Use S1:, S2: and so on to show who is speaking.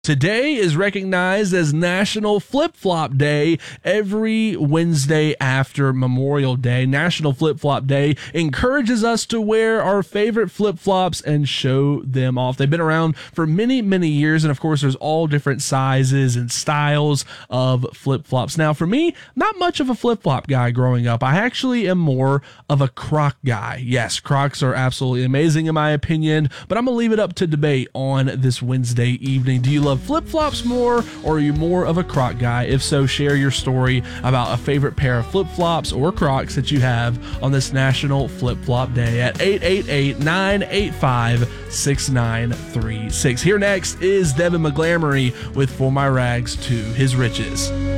S1: Today is recognized as National Flip-Flop Day. Every Wednesday after Memorial Day, National Flip-Flop Day encourages us to wear our favorite flip-flops and show them off. They've been around for many, many years, and of course, there's all different sizes and styles of flip-flops. Now, for me, not much of a flip-flop guy growing up. I actually am more of a Croc guy. Yes, Crocs are absolutely amazing in my opinion, but I'm going to leave it up to debate on this Wednesday evening. Do you love flip-flops more, or are you more of a Croc guy? If so, share your story about a favorite pair of flip-flops or Crocs that you have on this National Flip-Flop Day at 888-985-6936. Here next is Devin McGlamory with For My Rags to His Riches.